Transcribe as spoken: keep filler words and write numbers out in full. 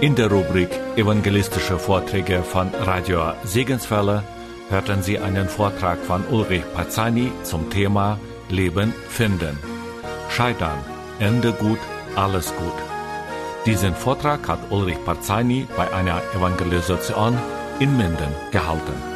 In der Rubrik Evangelistische Vorträge von Radio Segenswelle hörten Sie einen Vortrag von Ulrich Parzani zum Thema Leben finden. Scheitern, Ende gut, alles gut. Diesen Vortrag hat Ulrich Parzani bei einer Evangelisation in Minden gehalten.